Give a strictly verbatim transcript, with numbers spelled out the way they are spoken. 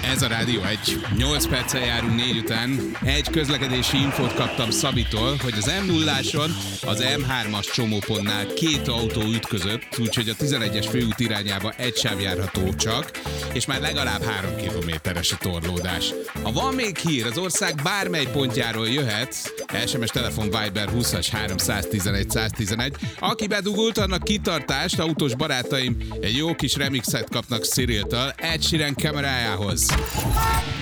Ez a Rádió egy. nyolc perccel járunk négy után. Egy közlekedési infót kaptam Szabitól, hogy az em nulláson az em hármas csomópontnál két autó ütközött, úgyhogy a tizenegyes főút irányába egy sáv járható csak, és már legalább három kilométeres a torlódás. Ha van még hír, az ország bármely pontjáról jöhet, es em es, telefon, Viber húszas három tizenegy száztizenegy. Aki bedugult, annak kitartást, autós barátaim egy jó kis remixet kapnak Cyril-től Ed Sheeran kamerájához.